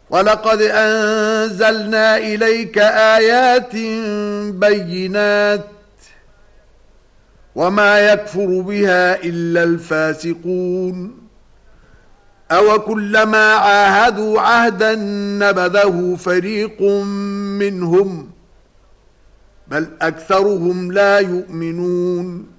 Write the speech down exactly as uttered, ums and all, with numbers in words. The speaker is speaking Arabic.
ولقد أنزلنا إليك آيات بينات وما يكفر بها إلا الفاسقون أو كلما عاهدوا عهدا نبذه فريق منهم بل أكثرهم لا يؤمنون